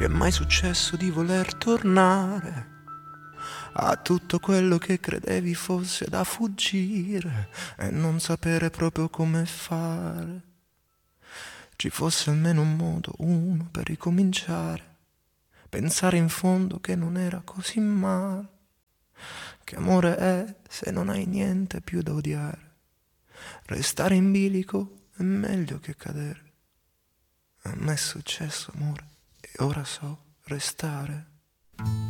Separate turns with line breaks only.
Ti è mai successo di voler tornare a tutto quello che credevi fosse da fuggire e non sapere proprio come fare? Ci fosse almeno un modo, uno, per ricominciare, pensare in fondo che non era così male. Che amore è se non hai niente più da odiare? Restare in bilico è meglio che cadere. A me è successo, amore, e ora so restare.